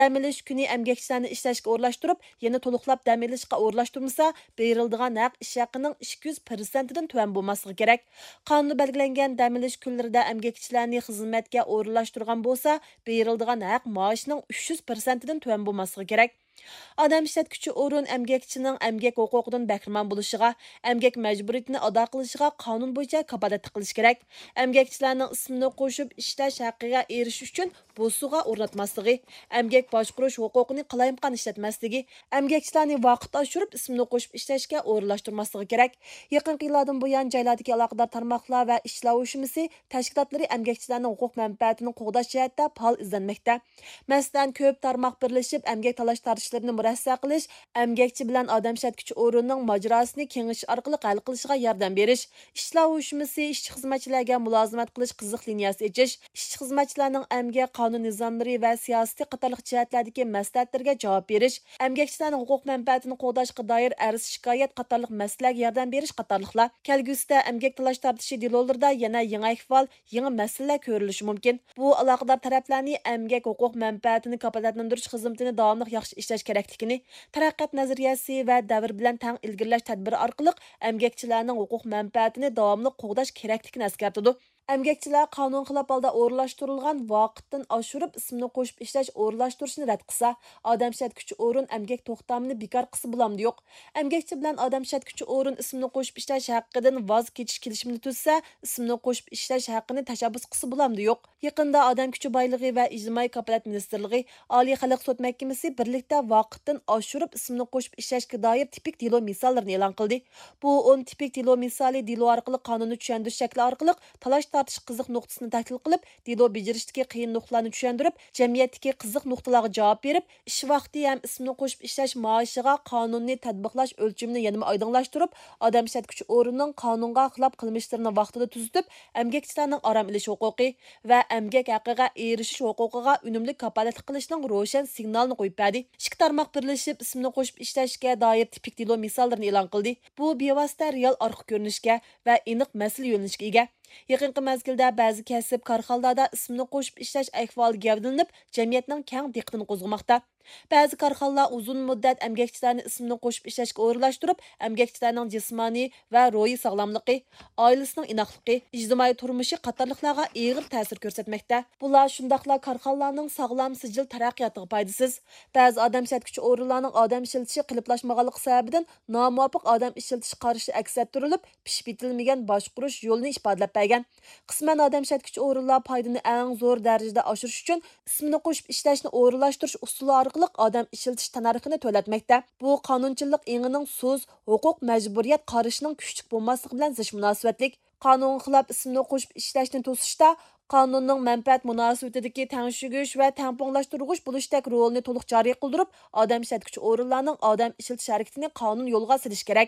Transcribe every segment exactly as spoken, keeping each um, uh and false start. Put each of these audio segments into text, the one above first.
Dam olish kuni əmgəkçilərni ishlashga o'rlashtirib, yana to'liqlab dam olishga o'rlashtirmasa, berildigan haq ish haqining ikki yuz persentidan tuvan bo'lmasligi kerak. Qonunda belgilangan dam olish kunlarida əmgəkçilərni xizmatga o'rlashtirgan bo'lsa, berildigan haq maoshining uch yuz persentidan tuvan bo'lmasligi kerak. Adam ishlatguchi o'rin əmgəkçinin əmgək huquqidan bəhrəman bo'lishiga, əmgək məcburiyyətini ado qilishiga qonun bo'yicha kafolat qilish kerak. Əmgəkçilərning ismini qo'shib ishlash haqqiga erishish uchun bo'suga o'rnatmasligi, əmgək boshqarish huquqini qalayimqon ishlatmasligi, əmgəkçilərni vaqt oshirib ismini qo'shib ishlashga o'rinlashtirmasligi kerak. Yaqinqi yillardan buyon joylardagi aloqador tarmoqlar va ishlar uyushmasi tashkilotlari əmgəkçilərning huquq manfaatini qo'g'dash jihatda faol izlanmoqda. Masalan, ko'p tarmoq birlashib əmgək talash tartishlarni murassa qilish, əmgəkçi bilan odam ishlatguchi o'rinning majrosini kengish orqali hal qilishiga yordam berish, ishlar uyushmasi ishchi xizmatchilarga mulozimat qilish qiziq liniyasi echish, ishchi xizmatchilarning əmgak qonun nizomlari va siyosiy qatorliq jihatlardagi maslahatlarga javob berish, əmgəkçilarning huquq manfaatini qo'g'dashga doir arz shikoyat qatorliq masalalarga yordam berish qatorliqlar. Kelgusida əmgak talash tartishi delolarida yana yangi ahvol, yangi masalalar ko'rilishi mumkin. Bu aloqador taraflarni əmgak huquq manfaatini kafolatlantirish xizmatini davomli yaxshi ishlash kerakligini, taraqqiyot nazariyasi va davr bilan tang ilgirlash tadbiri orqali əmgəkçilərning huquq manfaatini davomli qo'g'dash kerakligini eskartadi. Əmgəkçilər qonun xilof holda o'rlashtirilgan vaqtdan oshirib ismini qo'shib ishlash o'rlashtirishni rad qilsa, odam ishlatguchi o'rin əmgak to'xtamini bekor qilsa bo'lamdi yo'q. Əmgəkçi bilan odam ishlatguchi o'rin ismini qo'shib ishlash haqqidan voz kechish kelishimini tuzsa, ismini qo'shib ishlash haqqini tashabbus qilsa bo'lamdi yo'q. Yaqinda odam kuchi boyligi va ijtimoiy kafolat ministrligi, Oliy xalq sud mahkamasi birlikda vaqtdan oshirib ismini qo'shib ishlashga doir tipik delo misollarini e'lon qildi. Bu o'n tipik delo misoli delo orqali qonunni tushuntirish shakli orqali talash tartish qiziq nuqtasini tahlil qilib, delo bejirishdagi qiyin nuqtalarni tushuntirib, jamiyatdagi qiziq nuqtalarga javob berib, ish vaqti ham ismini qo'shib ishlash maoshiga qonunni tatbiqlash o'lchimini yanada oydinlashtirib, odam ishlatguchi o'rinning qonunga xilof qilmishlarini vaqtida tuzitib, əmgəkçilərning aram ilish huquqi va əmgək haqqiga erishish huquqiga unumli kafolat qilishning ro'shan signalini qo'yib berdi. Ikki tarmoq birlashib ismini qo'shib ishlashga doir tipik delo misollarini e'lon qildi. Bu bevosita real orqa ko'rinishga va aniq masala yo'nalishga ega. Yaqinqi mezgilda ba'zi kasb korxonalarda ismini qo'shib ishlash ahvoli gavdalanib, jamiyatning keng diqqatini qo'zg'amoqda. Ba'zi korxonalar uzun muddat əmgəkçilərni ismini qo'shib ishlashga o'rinlashtirib, əmgəkçilərning jismoniy va ruhiy sog'lomligi, oilasining inoqligi, ijtimoiy turmushi qatorliqlarga og'ir ta'sir ko'rsatmoqda. Bular shundaqla korxonalarning sog'lom sijil taraqqiyotiga foydasiz. Ba'zi odam ishlatguchi o'rinlarning odam ishiltishi qiliplashmaganligi sababidan nomuvofiq odam ishiltish qarashi aks ettirilib, pishib yetilmagan boshqarish yo'lini ifodalab bergan. Qisman odam ishlatguchi o'rinlar foydani eng zo'r darajada oshirish uchun ismini qo'shib ishlashni o'rinlashtirish usuli orqali odam ishiltish tanarxini to'latmoqda. Bu qonunchilik engining so'z, huquq, majburiyat qarashining kuchlik bo'lmasligi bilan zish munosabatlik. Qonun xilof ismini qo'shib ishlashni to'sishda qonunning manfaat munosabatidagi tengshigish va tamponlashtirg'ish bo'lishdek rolni to'liq joriy qildirib, odam ishlatguchi o'rinlarning odam ishiltish harakatini qonun yo'lga solish kerak.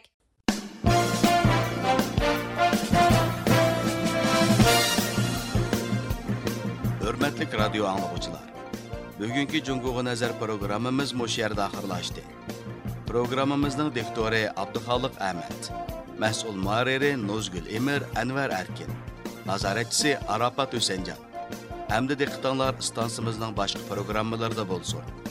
Hürmetlik radyo anlıqçılar. Bugünkü Cunguğa Nazar programımız muş yerdə axırlaşdı. Programımızın diktori Abduxaliq Ahmet, məsul muharriri Nozgül Emir Enver Erkin, nazaretçisi Arafat Hüseyncan. Hamda diqqətinizlər istansımızın başqa proqrammalarında bolsun.